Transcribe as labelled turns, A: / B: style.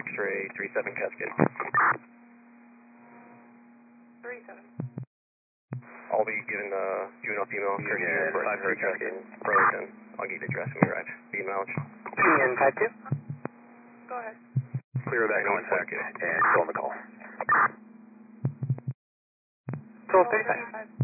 A: X-ray 37 Cascade.
B: 37.
A: I'll be giving juvenile female Union 5 Cascade, Burlington. I'll give you the address when we arrive. Be mileage.
C: Union 52.
B: Go ahead.
A: Clear that contact and fill in the call.
C: Control 35.